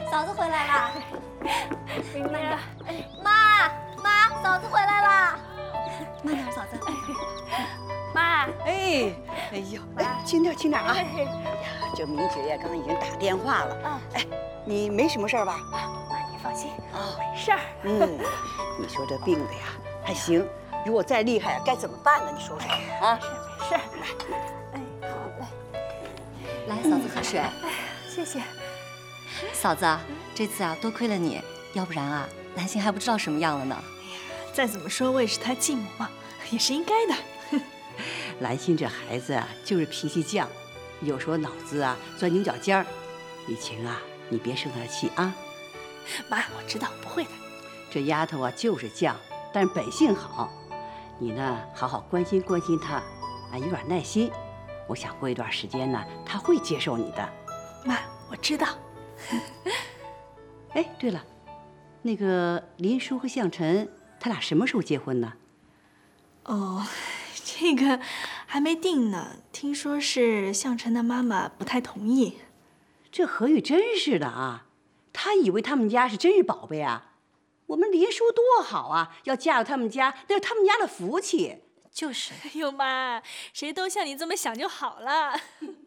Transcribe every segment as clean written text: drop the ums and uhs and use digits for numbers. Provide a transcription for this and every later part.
嫂子回来啦！ 明明啊， 妈，嫂子回来啦！慢点，嫂子。 妈， 哎呦，哎，轻点轻点啊！哎呀，这明姐呀，刚刚已经打电话了。哎，你没什么事儿吧？ 妈你放心， 啊， 没事儿。 你说这病的呀还行，如果再厉害，该怎么办呢？你说说啊？ 没事，哎，好嘞。 来，嫂子喝水。 谢谢。 嫂子，这次啊，多亏了你，要不然啊，兰心还不知道什么样了呢。 再怎么说，我也是她继母嘛，也是应该的。 兰心这孩子啊，就是脾气犟，有时候脑子啊钻牛角尖儿。雨晴啊，你别生她气啊。 妈，我知道，不会的。 这丫头啊就是犟，但是本性好。你呢，好好关心关心她，啊，有点耐心。我想过一段时间呢，她会接受你的。 妈，我知道。 哎，对了，那个林叔和向晨，他俩什么时候结婚呢？ 哦，这个还没定呢。听说是向晨的妈妈不太同意。 这何玉真是的啊，他以为他们家是真是宝贝啊。我们林叔多好啊，要嫁入他们家，那是他们家的福气。 就是。 哎呦妈，谁都像你这么想就好了。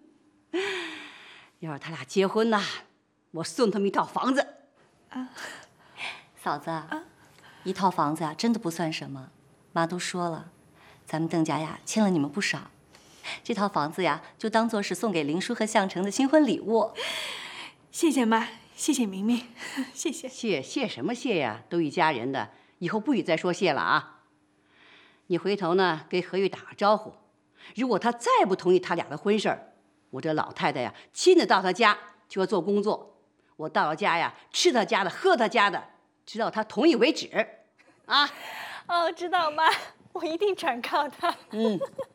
要是他俩结婚呐，我送他们一套房子。 啊，嫂子，一套房子啊，真的不算什么。妈都说了，咱们邓家呀欠了你们不少，这套房子呀就当做是送给林叔和向成的新婚礼物。 谢谢妈，谢谢明明，谢谢。 谢什么谢呀？都一家人的，以后不许再说谢了啊。你回头呢给何玉打个招呼，如果他再不同意他俩的婚事儿，我这老太太呀亲自到他家就要做工作。我到了家呀，吃他家的，喝他家的，直到他同意为止，啊！ 哦，知道妈，我一定转告他。